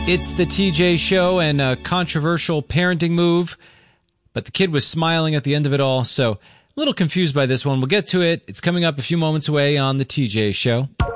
It's the TJ Show and a controversial parenting move, but the kid was smiling at the end of it all, so a little confused by this one. We'll get to it. It's coming up a few moments away on the TJ Show.